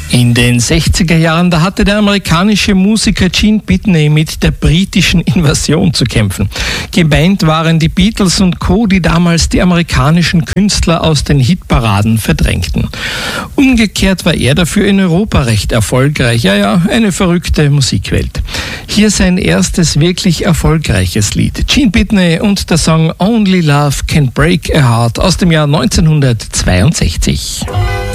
In den 60er Jahren, da hatte der amerikanische Musiker Gene Pitney mit der britischen Invasion zu kämpfen. Gemeint waren die Beatles und Co., die damals die amerikanischen Künstler aus den Hitparaden verdrängten. Umgekehrt war er dafür in Europa recht erfolgreich. Ja, eine verrückte Musikwelt. Hier sein erstes wirklich erfolgreiches Lied. Gene Pitney und der Song Only Love Can Break a Heart aus dem Jahr 1962.